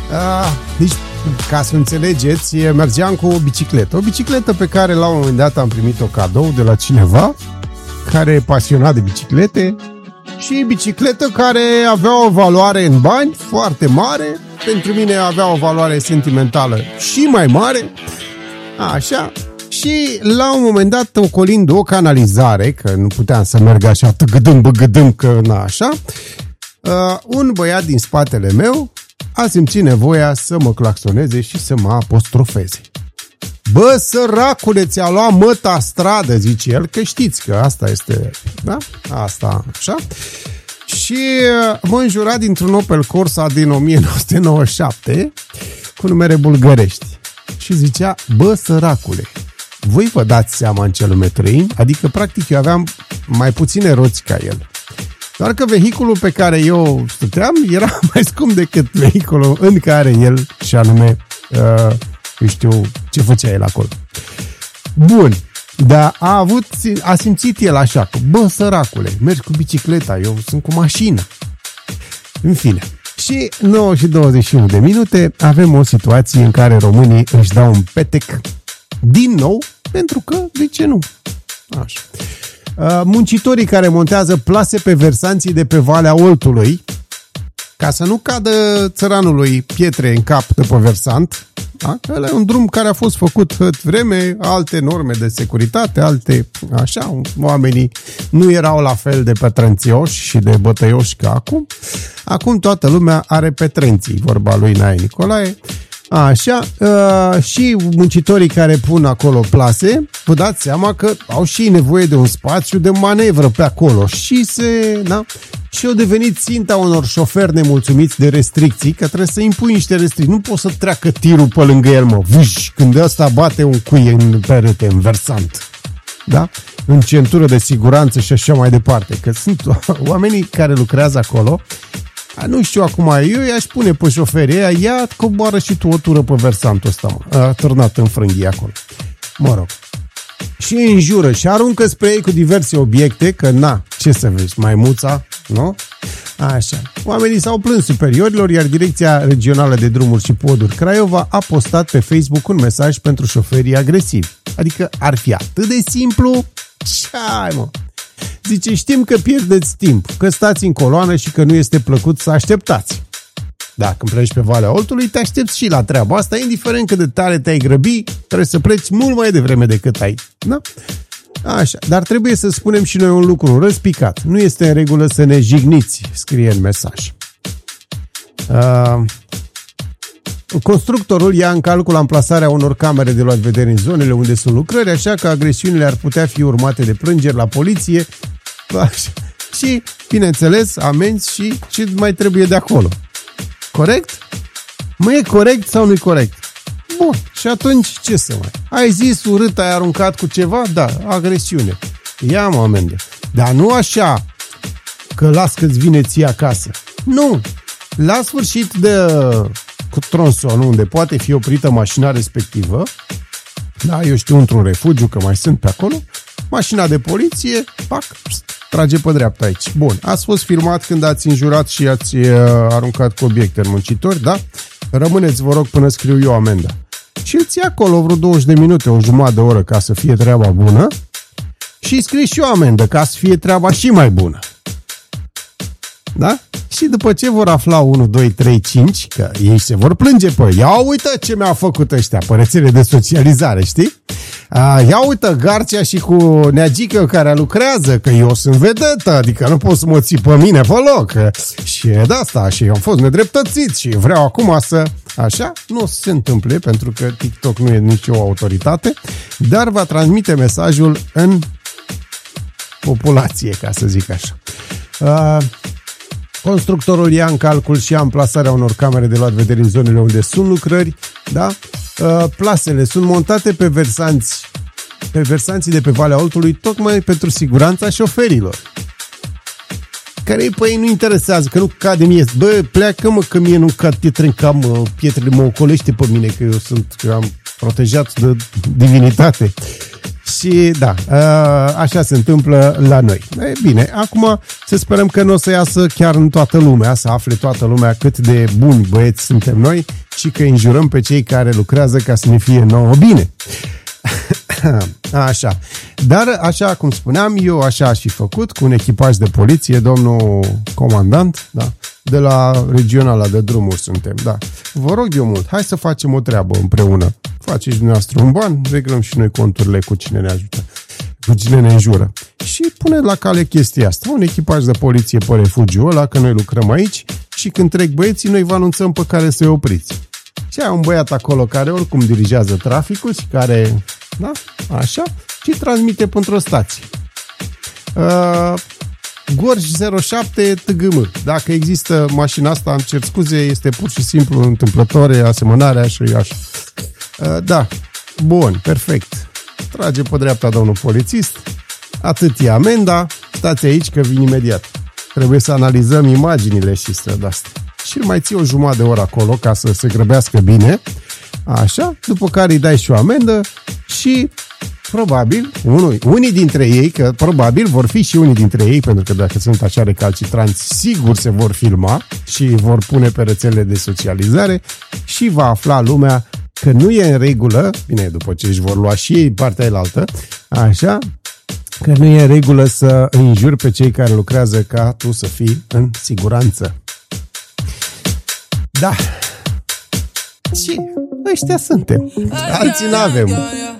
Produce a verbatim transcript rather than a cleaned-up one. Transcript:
Uh, deci, ca să înțelegeți, mergeam cu o bicicletă. O bicicletă pe care la un moment dat am primit-o cadou de la cineva care e pasionat de biciclete și bicicletă care avea o valoare în bani foarte mare. Pentru mine avea o valoare sentimentală și mai mare. Așa. Și la un moment dat, ocolind o canalizare, că nu puteam să merg așa tăgădâm, băgădâm, că na, așa, uh, un băiat din spatele meu a simțit nevoia să mă claxoneze și să mă apostrofeze. Bă, săracule, ți-a luat măta stradă, zice el, că știți că asta este, da? Asta, așa. Și mă înjura dintr-un Opel Corsa din o mie nouă sute nouăzeci și șapte cu numere bulgărești. Și zicea, bă, săracule, voi vă dați seama în ce lume trăim? Adică, practic, eu aveam mai puține roți ca el. Doar că vehiculul pe care eu stăteam era mai scump decât vehiculul în care el, și anume, uh, eu știu ce făcea el acolo. Bun, dar a avut, a simțit el așa, că, bă, săracule, mergi cu bicicleta, eu sunt cu mașina. În fine. Și nouă și douăzeci și unu de minute avem o situație în care românii își dau un petec din nou, pentru că, de ce nu? Așa. Muncitorii care montează plase pe versanții de pe Valea Oltului, ca să nu cadă țăranului pietre în cap de pe versant, da? Ăla e un drum care a fost făcut hăt vreme, alte norme de securitate, alte, așa, oamenii nu erau la fel de petrânțioși și de bătăioși ca acum. Acum toată lumea are petrenții, vorba lui Nae Nicolae. Așa, uh, și muncitorii care pun acolo plase, vă dați seama că au și nevoie de un spațiu de manevră pe acolo și se, da? Și au devenit ținta unor șoferi nemulțumiți de restricții, că trebuie să impui niște restricții. Nu poți să treacă tirul pe lângă el, mă, vâș, când ăsta bate un cui în perete, în versant, da? În centură de siguranță și așa mai departe, că sunt oamenii care lucrează acolo. Nu știu acum, eu i-aș pune pe șoferii ăia, ia coboară și tu o tură pe versantul ăsta, mă, a târnat în frânghie acolo. Mă rog. Și înjură și aruncă spre ei cu diverse obiecte, că na, ce să vezi, maimuța, nu? Așa. Oamenii s-au plâns superiorilor, iar Direcția Regională de Drumuri și Poduri Craiova a postat pe Facebook un mesaj pentru șoferii agresivi. Adică ar fi atât de simplu? Ce ai, mă? Zice, știm că pierdeți timp, că stați în coloană și că nu este plăcut să așteptați. Dacă îmi pleci pe Valea Oltului, te aștepți și la treaba asta, indiferent cât de tare te-ai grăbi, trebuie să pleci mult mai devreme decât ai. Da? Așa, dar trebuie să spunem și noi un lucru răspicat. Nu este în regulă să ne jigniți, scrie în mesaj. Uh, constructorul ia în calcul amplasarea unor camere de luat vedere în zonele unde sunt lucrări, așa că agresiunile ar putea fi urmate de plângeri la poliție. Așa. Și, bineînțeles, amenzi și ce mai trebuie de acolo. Corect? Mă, e corect sau nu-i corect? Bun, și atunci ce să mai? Ai zis urât, ai aruncat cu ceva? Da, agresiune. Ia, mă, amendă. Dar nu așa că las că-ți vine ție acasă. Nu! La sfârșit de cu tronson, unde poate fi oprită mașina respectivă, da, eu știu, într-un refugiu, că mai sunt pe acolo, mașina de poliție, pac, trage pe dreapta aici. Bun, ați fost filmat când ați înjurat și ați uh, aruncat cu obiecte în muncitori, da? Rămâneți, vă rog, până scriu eu amenda. Și îți ia acolo vreo douăzeci de minute, o jumătate de oră, ca să fie treaba bună și scrii și eu amendă, ca să fie treaba și mai bună. Da? Și după ce vor afla unu, doi, trei, cinci, că ei se vor plânge pe ia uite ce mi-au făcut ăștia pe rețele de socializare, știi? A, ia uite Garcea și cu Neagică care lucrează, că eu sunt vedetă, adică nu pot să mă ții pe mine pe loc. Și de asta, și am fost nedreptățit și vreau acum să... Așa? Nu se întâmple, pentru că TikTok nu e nicio autoritate, dar va transmite mesajul în populație, ca să zic așa. A, Constructorul ia în calcul și amplasarea unor camere de luat vedere în zonele unde sunt lucrări, da? Plasele sunt montate pe versanți, pe versanții de pe Valea Oltului, tocmai pentru siguranța șoferilor. Care ei pe ei nu interesează, că nu cade mie. Bă, pleacă mă, că mie nu cad pietre în cap, mă, pietrele mă ocolește pe mine, că eu sunt, că am protejat de divinitate. Și da, așa se întâmplă la noi. E bine, acum să sperăm că nu o să iasă chiar în toată lumea, să afle toată lumea cât de buni băieți suntem noi și că înjurăm pe cei care lucrează ca să ne fie nouă bine. Așa. Dar, așa cum spuneam, eu așa aș fi făcut cu un echipaj de poliție, domnul comandant, da, de la regionala de drumuri suntem, da. Vă rog eu mult, hai să facem o treabă împreună. Faceți dumneavoastră un ban, reglăm și noi conturile cu cine ne ajută, cu cine ne înjură. Și pune la cale chestia asta, un echipaj de poliție pe refugiul ăla, că noi lucrăm aici și când trec băieții, noi vă anunțăm pe care să-i opriți. Și ai un băiat acolo care oricum dirigează traficul și care, da, așa, și transmite pentru-o stație. Uh, Gorj zero șapte T G M. Dacă există mașina asta, îmi cer scuze, este pur și simplu întâmplătoare, asemănarea și așa. Uh, da, bun, perfect. Trage pe dreapta domnul polițist, atât e amenda, stați aici că vin imediat. Trebuie să analizăm imaginile și străda asta. Și mai ții o jumătate de oră acolo ca să se grăbească bine, așa, după care îi dai și o amendă și probabil, unul, unii dintre ei, că probabil vor fi și unii dintre ei, pentru că dacă sunt așa recalcitranți, sigur se vor filma și vor pune pe rețelele de socializare și va afla lumea că nu e în regulă, bine, după ce își vor lua și ei partea elaltă, așa, că nu e în regulă să înjuri pe cei care lucrează ca tu să fii în siguranță. Da. Și ăștia suntem. Alții n-avem.